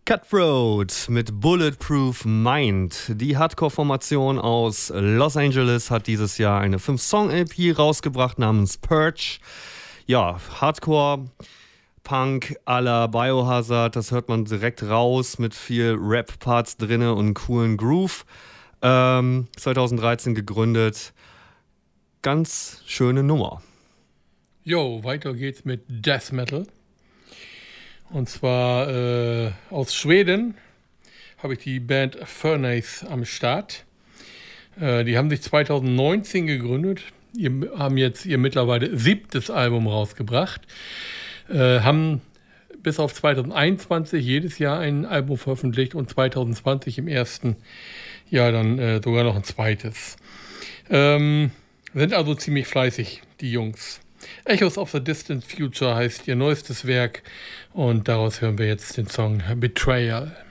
Cutthroat mit Bulletproof Mind. Die Hardcore-Formation aus Los Angeles hat dieses Jahr eine 5-Song-LP rausgebracht namens Purge. Ja, Hardcore, Punk à la Biohazard, das hört man direkt raus mit viel Rap-Parts drinne und coolen Groove. 2013 gegründet. Ganz schöne Nummer. Jo, weiter geht's mit Death Metal. Und zwar aus Schweden habe ich die Band Furnace am Start. Die haben sich 2019 gegründet, haben jetzt ihr mittlerweile 7. Album rausgebracht, haben bis auf 2021 jedes Jahr ein Album veröffentlicht und 2020 im ersten Jahr dann sogar noch ein zweites. Sind also ziemlich fleißig, die Jungs. Echoes of the Distant Future heißt ihr neuestes Werk und daraus hören wir jetzt den Song Betrayal.